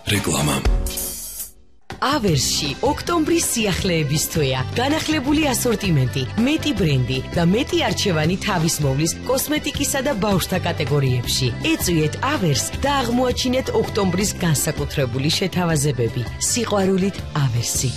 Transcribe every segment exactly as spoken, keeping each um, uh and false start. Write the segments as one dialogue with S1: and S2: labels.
S1: რეკლამა.
S2: ავერსში ოქტომბრის სიახლეების თვეა. განახლებული ასორტიმენტი, მეტი ბრენდი და მეტი არჩევანი თავის მოვლის კოსმეტიკისა და ბავშვთა კატეგორიებში. ეწვიეთ ავერს და აღმოაჩინეთ ოქტომბრის განსაკუთრებული შეთავაზებები. სიყვარულით ავერსი.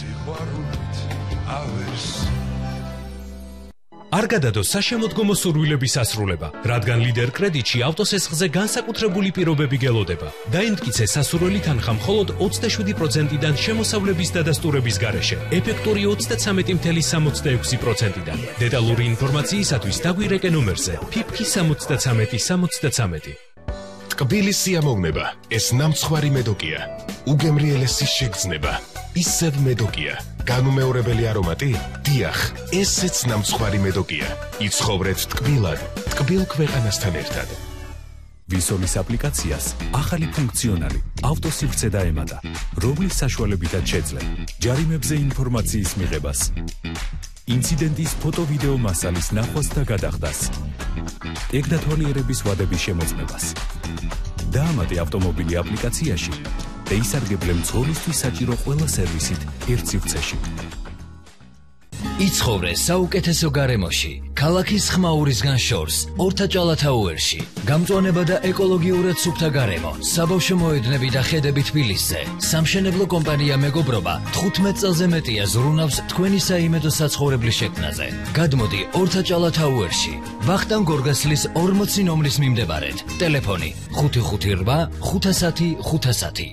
S3: არ გადადოს საშემოდგომო სურვილების ასრულება, რადგან ლიდერ კრედიტში ავტოსესხზე განსაკუთრებული პირობები გელოდება. დაემტკიცე სასურველი თანხა მხოლოდ ოცდაშვიდი პროცენტიდან შემოსავლების დადასტურების გარეშე, ეფექტური ოცდაცამეტი წუთი სამოცდაექვსი პროცენტიდან. დეტალური ინფორმაციისათვის დაგვირეკე ნომერზე ფიფქი სამოცდაცამეტი სამოცდაცამეტი.
S4: ტკბილი სიამოვნება, ეს ნამცხვარი მედოკია. უგემრიელესი შეგრძნება, ისევ მედოკია. განუმეორებელი არომატი? დიახ, ესეც ნამცხვარი მედოკია. იცხოვრეთ ტკბილად, ტკბილ ქვეყანასთან ერთად.
S5: ვისოლის აპლიკაციას ახალი ფუნქციონალი ავტოსივრცე დაემატა, რომლის საშუალებითაც შეძლე ჯარიმებზე ინფორმაციის მიღებას, ინციდენტის ფოტო-ვიდეო მასალის ნახვას და გადახდას, ტექნათვალიერების ვადების შემოწმებას. დაამატე ავტომობილი აპლიკაციაში და ისარგებლე მძღოლისთვის საჭირო ყველა სერვისით ერთ სივრცეში.
S1: იცხოვრე საუკეთესო გარემოში, ქალაქის ხმაურისგან შორს, ორთაჭალათაუერში. გამწვანება და ეკოლოგიურად სუფთა გარემო, საბავშვო მოედნები და ხედები თბილისზე. სამშენებლო კომპანია მეგობრობა თხუთმეტ წელზე მეტია ზრუნავს თქვენი საიმედო საცხოვრებლის შექმნაზე. გადმოდი ორთაჭალათაუერში, ვახტანგ გორგასლის ორმოცი ნომრის მიმდებარედ. ტელეფონი ხუთი ხუთი რვა ხუთასათი ხუთასათი.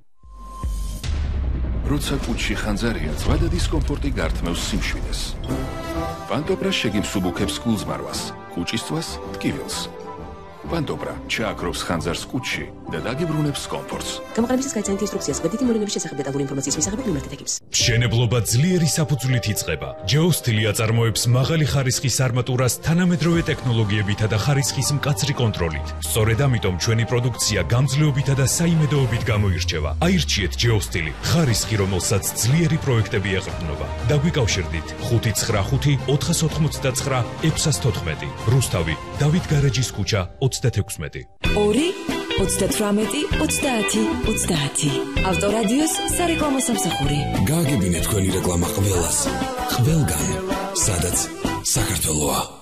S6: როცა კუჩში ხანძარია, ზვადა დისკომფორტი გართმევს სიმშვიდეს. პანტოპრა შეგიმსუბუქებს გულზმარვას, კუჭისთვას ტკივილს. პანტოპრა ჩააქრობს ხანძარს კუჩში და დაგიბრუნებს კომფორტს.
S7: გამოყენებისას გაიცანით ინსტრუქციას გვერდითი მოვლენების შესახებ დეტალური ინფორმაციის მისაღებად მიმართეთ ეკიპს.
S3: მშენებლობა ძლიერი საფუძვლით იწყება. ჯეოსტილი აწარმოებს მაღალი ხარისხის არმატურას თანამედროვე ტექნოლოგიებითა და ხარისხის მკაცრი კონტროლით. სწორედ ამიტომ ჩვენი პროდუქცია გამძლეობითა და საიმედოობით გამოირჩევა. აირჩიეთ ჯეოსტილი, ხარისხი, რომელსაც ძლიერი პროექტები ეყრდნობა. დაგვიკავშირდით ხუთი ცხრა ხუთი ოთხას ოთხმოცდათცხრა ექვსას თოთხმეტი. რუსთავი, დავით გარეჯის ქუჩა ოცდათექვსმეტი.
S8: ორი ოცდათვრამეტი ოცდაათი ოცდაათი. ავტორადიოს სარეკლამო სამსახური.
S1: გააგებინეთ თქვენი რეკლამა ყველას, ყველგან, სადაც საქართველოა.